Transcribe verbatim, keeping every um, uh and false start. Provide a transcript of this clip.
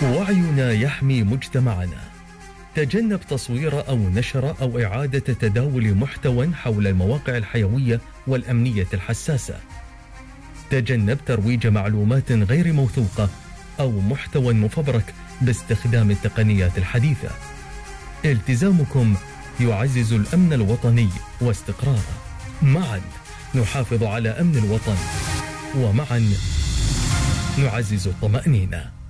وعينا يحمي مجتمعنا. تجنب تصوير أو نشر أو إعادة تداول محتوى حول المواقع الحيوية والأمنية الحساسة. تجنب ترويج معلومات غير موثوقة أو محتوى مفبرك باستخدام التقنيات الحديثة. التزامكم يعزز الأمن الوطني واستقراره. معا نحافظ على أمن الوطن، ومعا نعزز الطمأنينة.